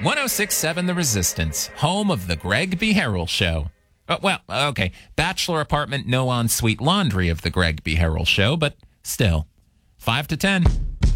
1067 The Resistance, home of the Greg B. Harrell Show. Okay, bachelor apartment, no ensuite laundry of the Greg B. Harrell Show, but still. 5 to 10.